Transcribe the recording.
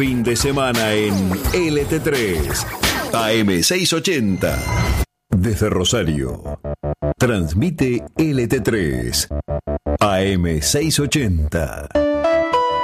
fin de semana en LT3, AM680. Desde Rosario, transmite LT3, AM680.